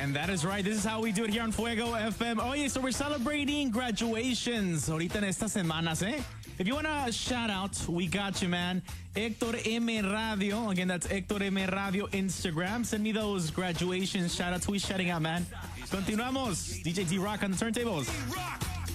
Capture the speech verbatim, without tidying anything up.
And that is right. This is how we do it here on Fuego F M. Oh, yeah, so we're celebrating graduations ahorita en estas semanas, eh? If you want to shout out, we got you, man. Hector M. Radio. Again, that's Hector M. Radio Instagram. Send me those graduation shout outs. We shouting out, man. Continuamos. D J D-Rock on the turntables.